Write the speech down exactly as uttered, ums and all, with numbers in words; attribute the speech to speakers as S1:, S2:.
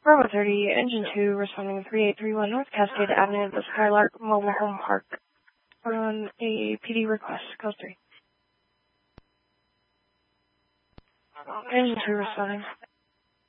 S1: Bravo thirty, Engine two, responding to three eight three one North Cascade Avenue, the Skylark Mobile Home Park. On a P D request, code three. Engine two responding.